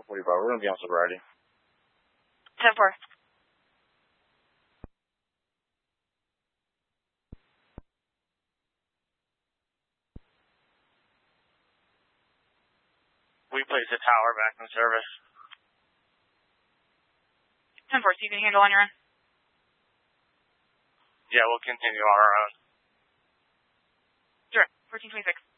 445. We're going to be on sobriety. 10-4. We place the tower back in service. 10-4, so you can handle on your own? Yeah, we'll continue on our own. Sure, 1426.